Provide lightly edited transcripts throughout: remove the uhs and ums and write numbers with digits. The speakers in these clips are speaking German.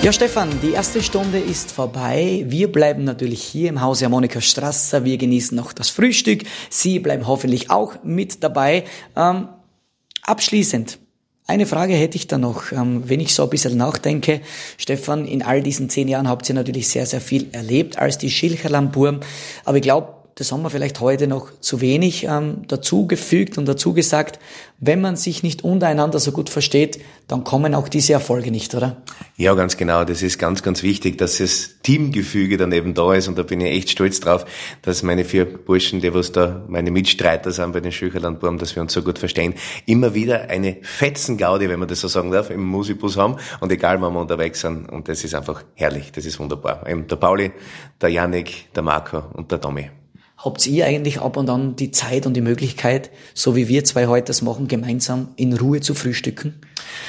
Ja, Stefan, die erste Stunde ist vorbei. Wir bleiben natürlich hier im Hause Monika Strasser. Wir genießen noch das Frühstück. Sie bleiben hoffentlich auch mit dabei. Abschließend, eine Frage hätte ich da noch. Wenn ich so ein bisschen nachdenke, Stefan, in all diesen 10 Jahren habt ihr natürlich sehr, sehr viel erlebt als die Schilcherlandburm. Aber ich glaube, das haben wir vielleicht heute noch zu wenig dazugefügt und dazu gesagt. Wenn man sich nicht untereinander so gut versteht, dann kommen auch diese Erfolge nicht, oder? Ja, ganz genau. Das ist ganz, ganz wichtig, dass das Teamgefüge dann eben da ist. Und da bin ich echt stolz drauf, dass meine 4 Burschen, die was da meine Mitstreiter sind bei den Schilcherlandburm, dass wir uns so gut verstehen, immer wieder eine Fetzengaudi, wenn man das so sagen darf, im Musibus haben. Und egal, wann wir unterwegs sind. Und das ist einfach herrlich. Das ist wunderbar. Eben der Pauli, der Jannik, der Marco und der Tommy. Habt ihr eigentlich ab und an die Zeit und die Möglichkeit, so wie wir zwei heute das machen, gemeinsam in Ruhe zu frühstücken?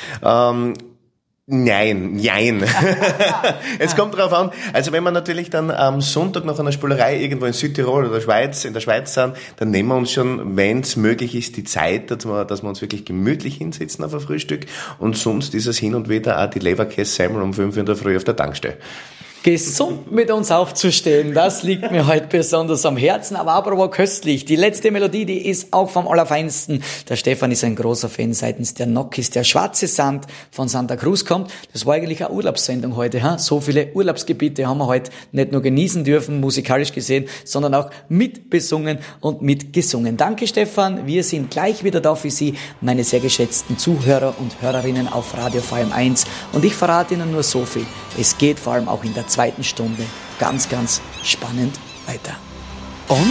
Nein. Es kommt drauf an. Also wenn wir natürlich dann am Sonntag nach einer Spielerei irgendwo in Südtirol oder in der Schweiz sind, dann nehmen wir uns schon, wenn es möglich ist, die Zeit, dass wir uns wirklich gemütlich hinsetzen auf ein Frühstück. Und sonst ist es hin und wieder auch die Leberkäse-Semmel um 5 in der Früh auf der Tankstelle. Gesund mit uns aufzustehen, das liegt mir heute besonders am Herzen, aber apropos köstlich. Die letzte Melodie, die ist auch vom Allerfeinsten. Der Stefan ist ein großer Fan seitens der Nokis. Der schwarze Sand von Santa Cruz kommt. Das war eigentlich eine Urlaubssendung heute. So viele Urlaubsgebiete haben wir heute nicht nur genießen dürfen, musikalisch gesehen, sondern auch mitbesungen und mitgesungen. Danke, Stefan. Wir sind gleich wieder da für Sie, meine sehr geschätzten Zuhörer und Hörerinnen auf Radio VM1. Und ich verrate Ihnen nur so viel. Es geht vor allem auch in der zweiten Stunde ganz, ganz spannend weiter.